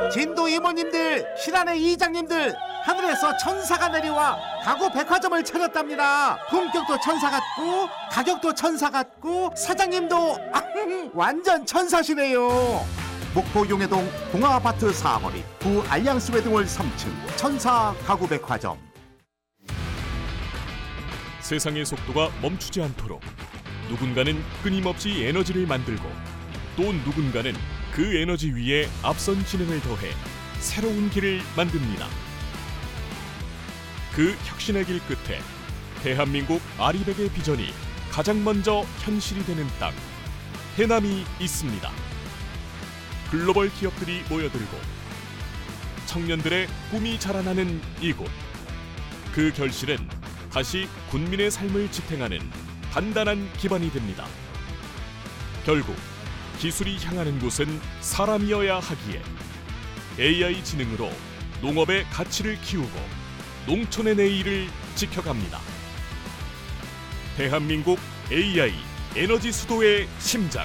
진도 이모님들, 신안의 이장님들, 하늘에서 천사가 내려와 가구 백화점을 차렸답니다. 품격도 천사 같고 가격도 천사 같고 사장님도 완전 천사시네요. 목포 용해동 동아아파트 4거리 구 알lian스 웨딩홀 3층 천사 가구 백화점. 세상의 속도가 멈추지 않도록 누군가는 끊임없이 에너지를 만들고 또 누군가는 그 에너지 위에 앞선 지능을 더해 새로운 길을 만듭니다. 그 혁신의 길 끝에 대한민국 아리백의 비전이 가장 먼저 현실이 되는 땅 해남이 있습니다. 글로벌 기업들이 모여들고 청년들의 꿈이 자라나는 이곳. 그 결실은 다시 군민의 삶을 지탱하는 단단한 기반이 됩니다. 결국 기술이 향하는 곳은 사람이어야 하기에 AI 지능으로 농업의 가치를 키우고 농촌의 내일을 지켜갑니다. 대한민국 AI 에너지 수도의 심장